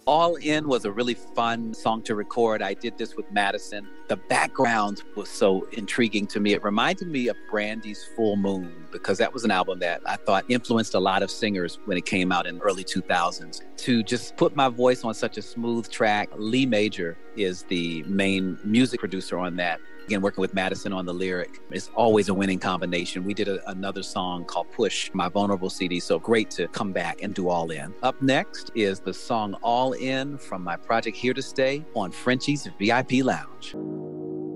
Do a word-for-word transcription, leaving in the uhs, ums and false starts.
All In was a really fun song to record. I did this with Madison. The background was so intriguing to me. It reminded me of Brandy's Full Moon because that was an album that I thought influenced a lot of singers when it came out in the early two thousands. To just put my voice on such a smooth track, Lee Major is the main music producer on that. Again, working with Madison on the lyric, it's always a winning combination. We did a, another song called Push, my vulnerable C D, so great to come back and do All In. Up next is the song All In from my project Here to Stay on Frenchie's V I P Lounge.